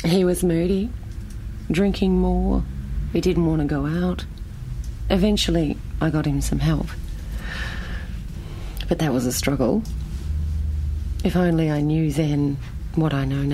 He was moody, drinking more. He didn't want to go out. Eventually, I got him some help. But that was a struggle. If only I knew then what I know now.